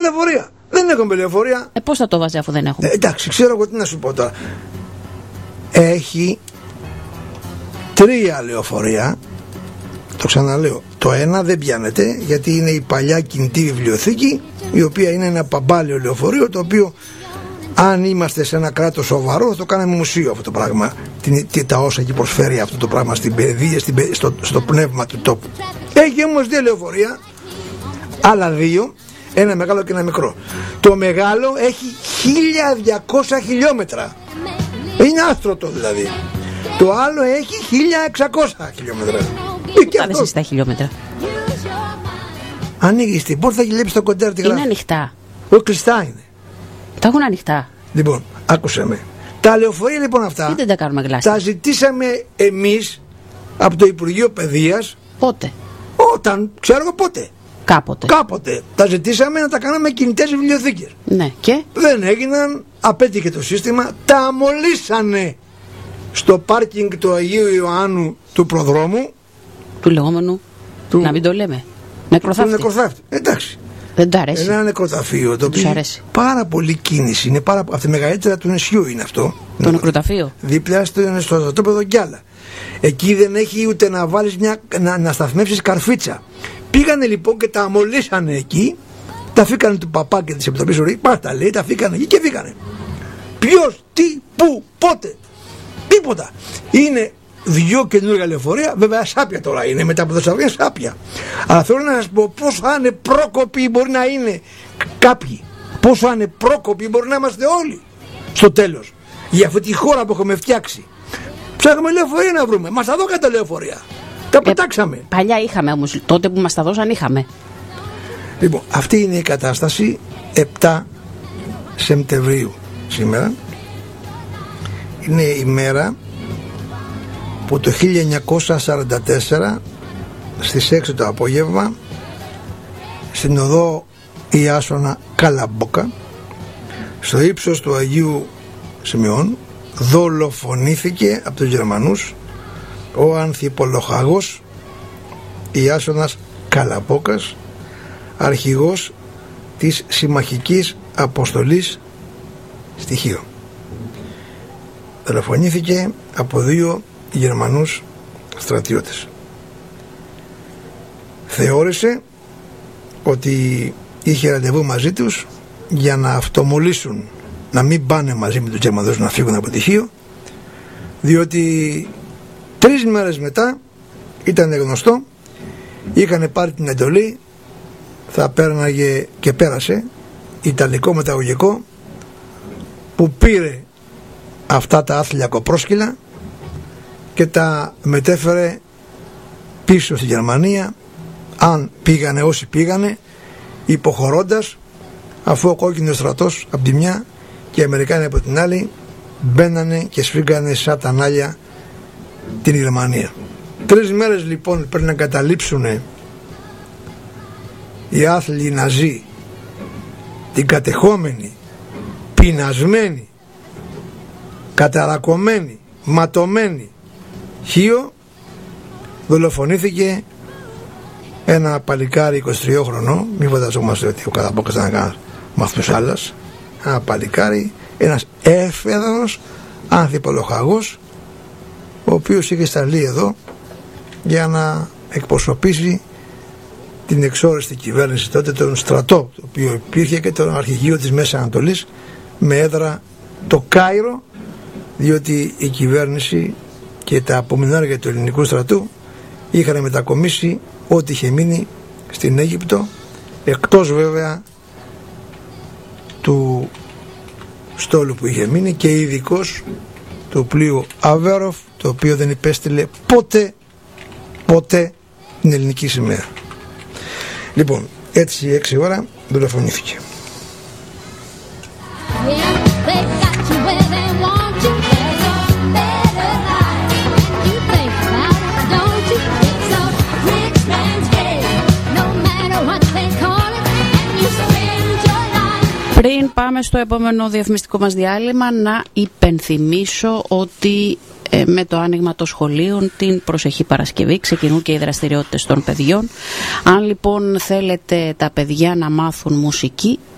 λεωφορεία. Δεν έχουμε λεωφορεία. Πώς θα το βάζει αφού δεν έχουμε? Εντάξει, ξέρω εγώ τι να σου πω τώρα. Έχει 3 λεωφορεία. Το ξαναλέω. Το ένα δεν πιάνεται γιατί είναι η παλιά κινητή βιβλιοθήκη, η οποία είναι ένα παμπάλαιο λεωφορείο, το οποίο αν είμαστε σε ένα κράτος σοβαρό θα το κάναμε μουσείο αυτό το πράγμα. Τα όσα εκεί προσφέρει αυτό το πράγμα στην παιδεία, στο πνεύμα του τόπου. Έχει όμως 2 λεωφορεία, άλλα 2, ένα μεγάλο και ένα μικρό. Το μεγάλο έχει 1200 χιλιόμετρα. Είναι άστρωτο δηλαδή. Το άλλο έχει 1600 χιλιόμετρα. Κάνε εσύ τα χιλιόμετρα. Ανοίγεις την πόρτα και βλέπεις το κοντέρ τη γράφει. Είναι ανοιχτά. Κλειστά είναι. Τα έχουν ανοιχτά. Λοιπόν, άκουσε με. Τα λεωφορεία λοιπόν αυτά. Γιατί δεν τα κάνουμε γλάσια? Τα ζητήσαμε εμείς από το Υπουργείο Παιδείας. Πότε? Όταν, ξέρω εγώ πότε. Κάποτε. Τα ζητήσαμε να τα κάνουμε κινητές βιβλιοθήκες. Ναι, και? Δεν έγιναν, απέτυχε το σύστημα. Τα αμολύσανε στο πάρκινγκ του Αγίου Ιωάννου του προδρόμου. Του λεγόμενου, να μην το λέμε, νεκροθάφτη. Εντάξει. Δεν τ' αρέσει? Ένα νεκροταφείο το οποίο αρέσει. Πάρα πολύ κίνηση. Είναι από τη μεγαλύτερα του νησιού είναι αυτό. Το νεκροταφείο. Δίπλα στο στρατόπεδο κι άλλα. Εκεί δεν έχει ούτε να βάλεις να σταθμεύσεις καρφίτσα. Πήγανε λοιπόν και τα αμολύσανε εκεί. Τα φύγανε του παπά και της Επιτροπής. Πάρτα λέει, τα φύγανε εκεί και φύγανε. Ποιος, τι, πού, πότε. Τίποτα. Είναι 2 καινούργια λεωφορεία, βέβαια σάπια τώρα είναι, μετά από 4 χρόνια σάπια. Αλλά θέλω να σας πω πόσο ανεπρόκοποι μπορεί να είναι κάποιοι. Πόσο ανεπρόκοποι μπορεί να είμαστε όλοι στο τέλος. Για αυτή τη χώρα που έχουμε φτιάξει. Ψάχνουμε λεωφορεία να βρούμε. Μας τα δώκανε τα λεωφορεία. Τα πετάξαμε. Παλιά είχαμε όμως, τότε που μας τα δώσαν είχαμε. Λοιπόν, αυτή είναι η κατάσταση 7 Σεπτεμβρίου σήμερα. Είναι η μέρα που το 1944 στις 6 το απόγευμα στην οδό Ιάσονα Καλαμπόκα στο ύψος του Αγίου Σημειών δολοφονήθηκε από τους Γερμανούς ο ανθιπολοχαγός Ιάσονας Καλαμπόκας, αρχηγός της συμμαχικής αποστολής στοιχείο. Δολοφονήθηκε από 2 Γερμανούς στρατιώτες. Θεώρησε ότι είχε ραντεβού μαζί τους για να αυτομολύσουν, να μην πάνε μαζί με τους Γερμανούς να φύγουν από τυχείο, διότι 3 μέρες μετά ήταν γνωστό, είχαν πάρει την εντολή, θα πέρναγε και πέρασε ιταλικό μεταγωγικό που πήρε αυτά τα άθλια κοπρόσκυλα και τα μετέφερε πίσω στη Γερμανία, αν πήγανε όσοι πήγανε, υποχωρώντας, αφού ο κόκκινος στρατός από τη μια και οι Αμερικάνοι από την άλλη μπαίνανε και σφίγγανε σαν τα νάλια την Γερμανία. 3 μέρες λοιπόν πρέπει να καταλήψουν οι άθλοι Ναζί την κατεχόμενη, πεινασμένη, καταρακωμένη, ματωμένη Χίο. Δολοφονήθηκε ένα παλικάρι 23 χρονών, μην φανταζόμαστε ότι ο Καλαμπόκας ήταν κανένας Μαθουσάλας, ένα παλικάρι, ένας έφεδρος ανθιπολοχαγός, ο οποίος είχε σταλεί εδώ για να εκπροσωπήσει την εξόριστη κυβέρνηση τότε, τον στρατό, το οποίο υπήρχε, και τον αρχηγείο της Μέσης Ανατολής με έδρα το Κάιρο, διότι η κυβέρνηση και τα απομεινάρια του ελληνικού στρατού είχαν μετακομίσει ό,τι είχε μείνει στην Αίγυπτο, εκτός βέβαια του στόλου που είχε μείνει και ειδικός του πλοίου Αβέροφ, το οποίο δεν υπέστειλε ποτέ την ελληνική σημαία. Λοιπόν, έτσι 6 ώρα δολοφονήθηκε. Πριν πάμε στο επόμενο διαφημιστικό μας διάλειμμα, να υπενθυμίσω ότι με το άνοιγμα των σχολείων την προσεχή Παρασκευή ξεκινούν και οι δραστηριότητες των παιδιών. Αν λοιπόν θέλετε τα παιδιά να μάθουν μουσική,